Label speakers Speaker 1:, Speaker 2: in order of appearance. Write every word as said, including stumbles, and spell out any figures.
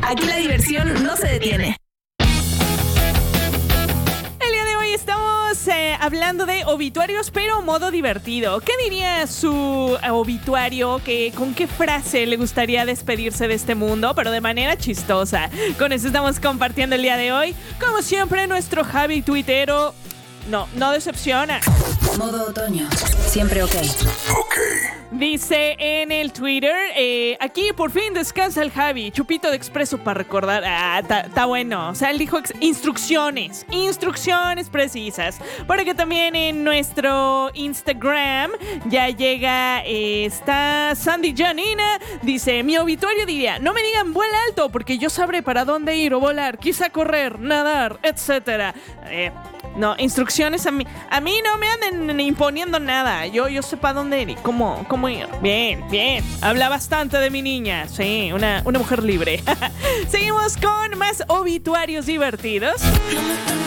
Speaker 1: Aquí la diversión no se detiene.
Speaker 2: Estamos eh, hablando de obituarios, pero modo divertido. ¿Qué diría su eh, obituario? ¿Qué, ¿Con qué frase le gustaría despedirse de este mundo? Pero de manera chistosa. Con eso estamos compartiendo el día de hoy. Como siempre, nuestro Javi tuitero no, no decepciona.
Speaker 1: Modo otoño. Siempre ok.
Speaker 3: Ok.
Speaker 2: Dice en el Twitter, eh, aquí por fin descansa el Javi, chupito de expreso para recordar. Ah, está bueno. O sea, él dijo ex- instrucciones, instrucciones precisas. Para que también en nuestro Instagram ya llega, eh, está Sandy Janina. Dice, mi obituario diría, no me digan vuela alto porque yo sabré para dónde ir o volar, quizá correr, nadar, etcétera. Eh... No, instrucciones a mí. A mí no me anden imponiendo nada. Yo, yo sé para dónde ir y cómo, cómo ir. Bien, bien. Habla bastante de mi niña. Sí, una, una mujer libre. Seguimos con más obituarios divertidos.